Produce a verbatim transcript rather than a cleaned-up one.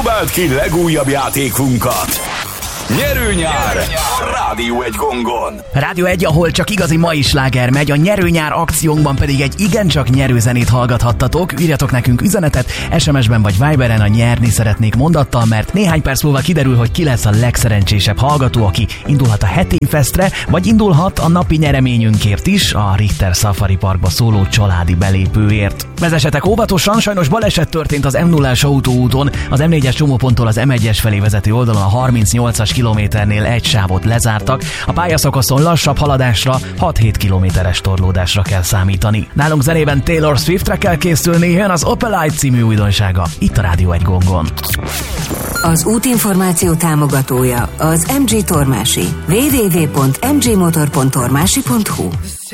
Próbáld ki legújabb játékunkat! Nyerőnyár a Rádió egy gongon. Rádió egy, ahol csak igazi mai sláger megy, a Nyerőnyár akciónkban pedig egy igencsak nyerő zenét hallgathattatok. Írjatok nekünk üzenetet, es em es-ben vagy Viberen a nyerni szeretnék mondattal, mert néhány perc múlva kiderül, hogy ki lesz a legszerencsésebb hallgató, aki indulhat a heti festre, vagy indulhat a napi nyereményünkért is, a Richter Safari Parkba szóló családi belépőért. Vezessetek óvatosan, sajnos baleset történt az em nullás autóúton, az em négyes csomóponttól az em egyes felé vezető oldalon a harmincnyolcas kilométernél egy sávot lezártak, a pályaszakaszon lassabb haladásra hat-hét kilométeres torlódásra kell számítani. Nálunk zenében Taylor Swiftre kell készülni, jön az Opelite című újdonsága, itt a Rádió egy gongon. Az útinformáció támogatója az em gé Tormási. double-u double-u double-u pont em gé motor pont tormási pont hu